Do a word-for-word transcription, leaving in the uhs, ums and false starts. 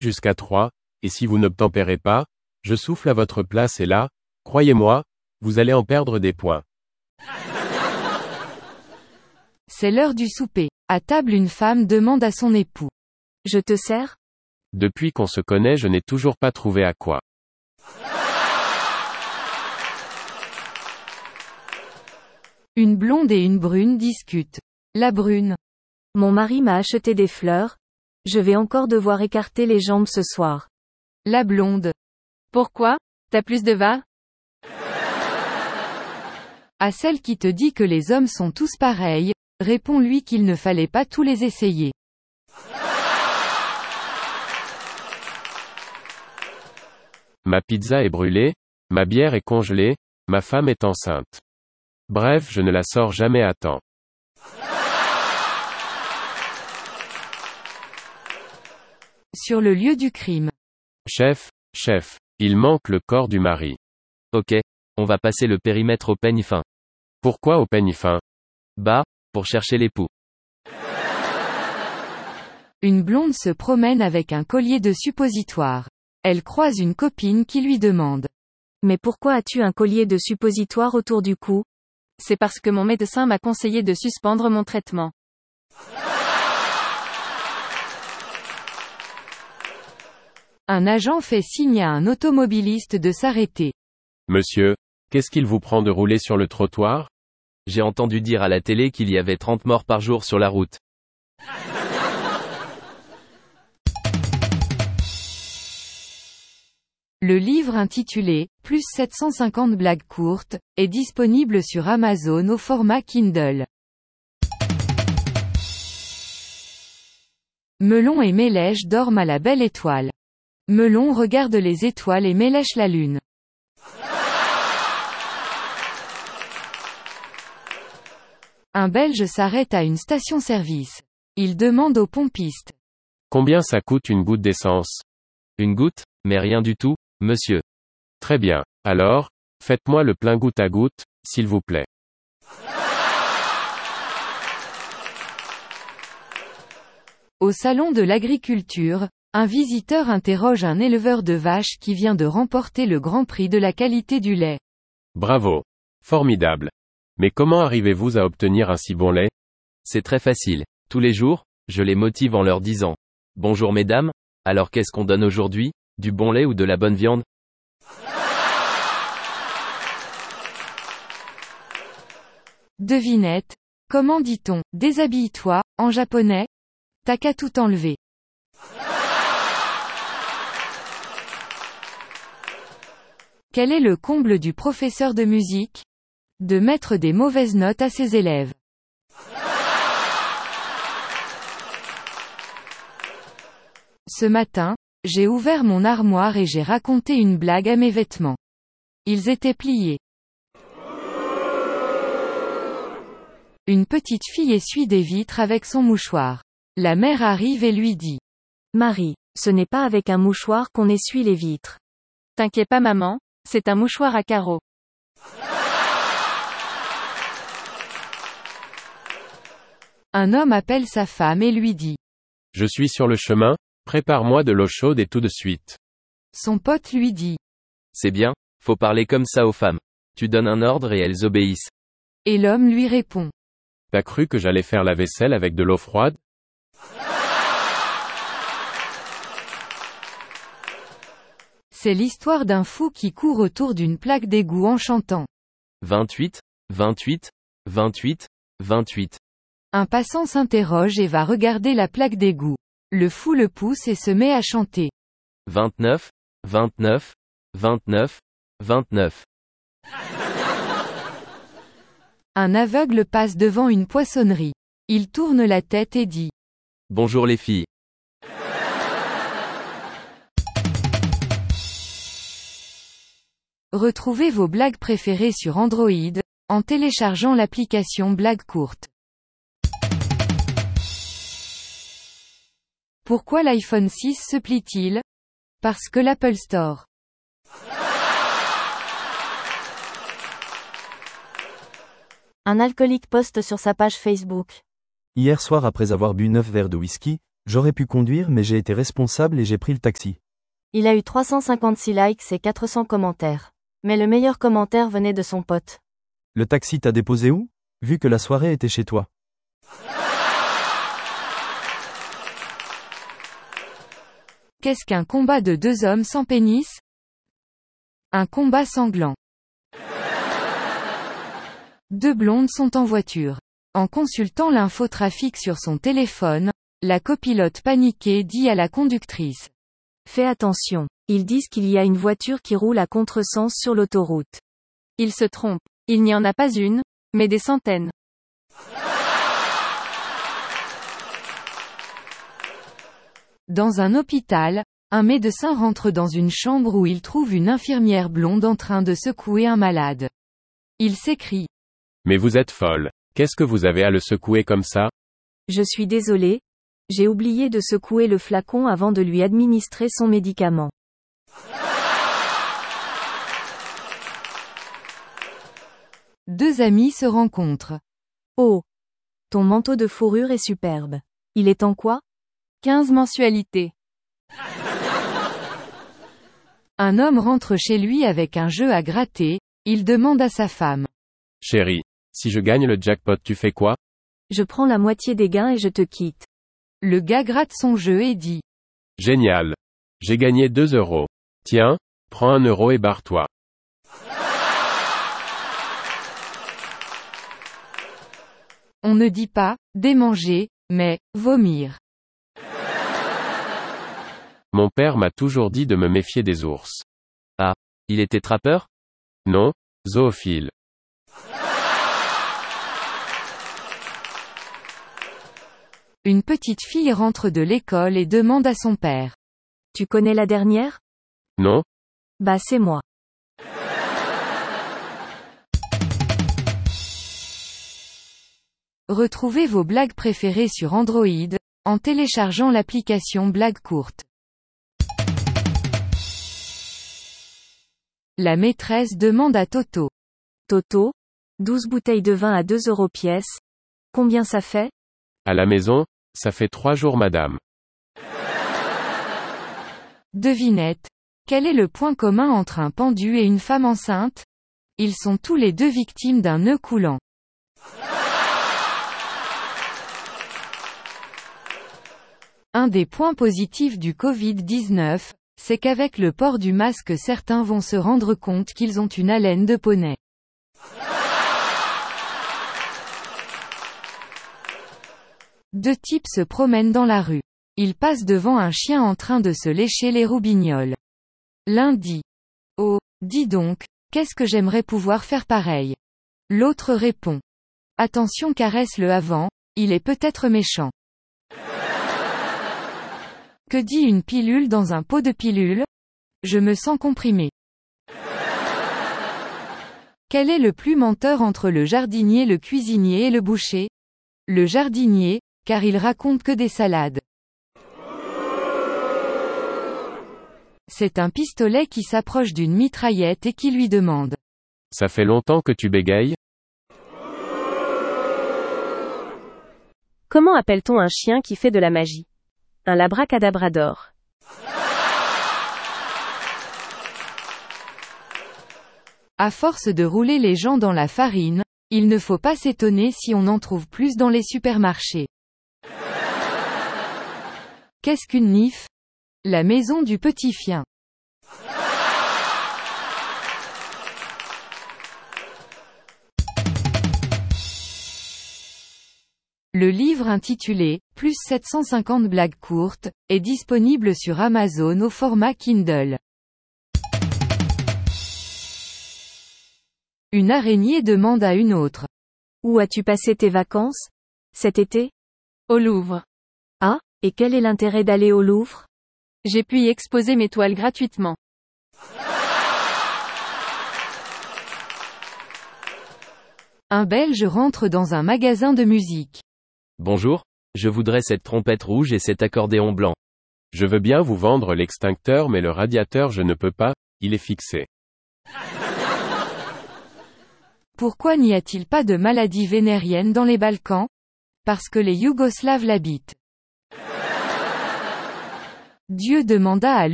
jusqu'à trois, et si vous n'obtempérez pas, je souffle à votre place et là, croyez-moi, vous allez en perdre des points. C'est l'heure du souper. À table, une femme demande à son époux. Je te sers? Depuis qu'on se connaît, je n'ai toujours pas trouvé à quoi. Une blonde et une brune discutent. La brune. Mon mari m'a acheté des fleurs. Je vais encore devoir écarter les jambes ce soir. La blonde. Pourquoi? T'as plus de va? À celle qui te dit que les hommes sont tous pareils, réponds-lui qu'il ne fallait pas tous les essayer. Ma pizza est brûlée, ma bière est congelée, ma femme est enceinte. Bref, je ne la sors jamais à temps. Sur le lieu du crime. Chef, chef, il manque le corps du mari. Ok, on va passer le périmètre au peigne fin. Pourquoi au peigne fin? Bah, pour chercher l'époux. Une blonde se promène avec un collier de suppositoire. Elle croise une copine qui lui demande. Mais pourquoi as-tu un collier de suppositoire autour du cou? C'est parce que mon médecin m'a conseillé de suspendre mon traitement. Un agent fait signe à un automobiliste de s'arrêter. Monsieur, qu'est-ce qu'il vous prend de rouler sur le trottoir? J'ai entendu dire à la télé qu'il y avait trente morts par jour sur la route. Le livre intitulé « Plus sept cent cinquante blagues courtes » est disponible sur Amazon au format Kindle. Melon et Mélèche dorment à la belle étoile. Melon regarde les étoiles et Mélèche la lune. Un Belge s'arrête à une station-service. Il demande au pompiste. Combien ça coûte une goutte d'essence? Une goutte, mais rien du tout, monsieur. Très bien. Alors, faites-moi le plein goutte à goutte, s'il vous plaît. Au salon de l'agriculture, un visiteur interroge un éleveur de vaches qui vient de remporter le Grand Prix de la qualité du lait. Bravo. Formidable. Mais comment arrivez-vous à obtenir un si bon lait? C'est très facile. Tous les jours, je les motive en leur disant. Bonjour mesdames, alors qu'est-ce qu'on donne aujourd'hui? Du bon lait ou de la bonne viande? Devinette. Comment dit-on « déshabille-toi » en japonais? T'as qu'à tout enlever. Quel est le comble du professeur de musique? De mettre des mauvaises notes à ses élèves. Ce matin, j'ai ouvert mon armoire et j'ai raconté une blague à mes vêtements. Ils étaient pliés. Une petite fille essuie des vitres avec son mouchoir. La mère arrive et lui dit. Marie, ce n'est pas avec un mouchoir qu'on essuie les vitres. T'inquiète pas maman, c'est un mouchoir à carreaux. Un homme appelle sa femme et lui dit. Je suis sur le chemin, prépare-moi de l'eau chaude et tout de suite. Son pote lui dit. C'est bien, faut parler comme ça aux femmes. Tu donnes un ordre et elles obéissent. Et l'homme lui répond. T'as cru que j'allais faire la vaisselle avec de l'eau froide? C'est l'histoire d'un fou qui court autour d'une plaque d'égout en chantant. vingt-huit, vingt-huit, vingt-huit, vingt-huit. Un passant s'interroge et va regarder la plaque d'égout. Le fou le pousse et se met à chanter. vingt-neuf, vingt-neuf, vingt-neuf, vingt-neuf. Un aveugle passe devant une poissonnerie. Il tourne la tête et dit. Bonjour les filles. Retrouvez vos blagues préférées sur Android, en téléchargeant l'application Blagues courtes. Pourquoi l'iPhone six se plie-t-il? Parce que l'Apple Store. Un alcoolique poste sur sa page Facebook. Hier soir après avoir bu neuf verres de whisky, J'aurais pu conduire mais j'ai été responsable et j'ai pris le taxi. Il a eu trois cent cinquante-six likes et quatre cents commentaires. Mais le meilleur commentaire venait de son pote. Le taxi t'a déposé où? Vu que la soirée était chez toi. Qu'est-ce qu'un combat de deux hommes sans pénis? Un combat sanglant. Deux blondes sont en voiture. En consultant l'infotrafic sur son téléphone, la copilote paniquée dit à la conductrice. Fais attention. Ils disent qu'il y a une voiture qui roule à contresens sur l'autoroute. Ils se trompent. Il n'y en a pas une, mais des centaines. Dans un hôpital, un médecin rentre dans une chambre où il trouve une infirmière blonde en train de secouer un malade. Il s'écrie. Mais vous êtes folle. Qu'est-ce que vous avez à le secouer comme ça? Je suis désolé. J'ai oublié de secouer le flacon avant de lui administrer son médicament. Deux amis se rencontrent. Oh! Ton manteau de fourrure est superbe. Il est en quoi? quinze mensualités. Un homme rentre chez lui avec un jeu à gratter, il demande à sa femme. Chérie, si je gagne le jackpot tu fais quoi? Je prends la moitié des gains et je te quitte. Le gars gratte son jeu et dit. Génial. J'ai gagné deux euros. Tiens, prends un euro et barre-toi. On ne dit pas, démanger, mais, vomir. Mon père m'a toujours dit de me méfier des ours. Ah, il était trappeur? Non, zoophile. Une petite fille rentre de l'école et demande à son père. Tu connais la dernière? Non? Bah c'est moi. Retrouvez vos blagues préférées sur Android, en téléchargeant l'application Blagues courtes. La maîtresse demande à Toto. Toto? douze bouteilles de vin à deux euros pièce. Combien ça fait? À la maison, ça fait trois jours madame. Devinette. Quel est le point commun entre un pendu et une femme enceinte? Ils sont tous les deux victimes d'un nœud coulant. Un des points positifs du covid dix-neuf, c'est qu'avec le port du masque certains vont se rendre compte qu'ils ont une haleine de poney. Deux types se promènent dans la rue. Ils passent devant un chien en train de se lécher les roubignoles. L'un dit. Oh, dis donc, qu'est-ce que j'aimerais pouvoir faire pareil. L'autre répond. Attention caresse-le avant, il est peut-être méchant. Que dit une pilule dans un pot de pilule? Je me sens comprimé. Quel est le plus menteur entre le jardinier, le cuisinier et le boucher? Le jardinier, car il raconte que des salades. C'est un pistolet qui s'approche d'une mitraillette et qui lui demande. Ça fait longtemps que tu bégayes? Comment appelle-t-on un chien qui fait de la magie? Un labracadabrador. À force de rouler les gens dans la farine, il ne faut pas s'étonner si on en trouve plus dans les supermarchés. Qu'est-ce qu'une nif? La maison du petit chien. Le livre intitulé « Plus sept cent cinquante blagues courtes » est disponible sur Amazon au format Kindle. Une araignée demande à une autre. Où as-tu passé tes vacances? Cet été? Au Louvre. Ah, et quel est l'intérêt d'aller au Louvre? J'ai pu y exposer mes toiles gratuitement. Un Belge rentre dans un magasin de musique. Bonjour, je voudrais cette trompette rouge et cet accordéon blanc. Je veux bien vous vendre l'extincteur mais le radiateur je ne peux pas, il est fixé. Pourquoi n'y a-t-il pas de maladie vénérienne dans les Balkans? Parce que les Yougoslaves l'habitent. Dieu demanda à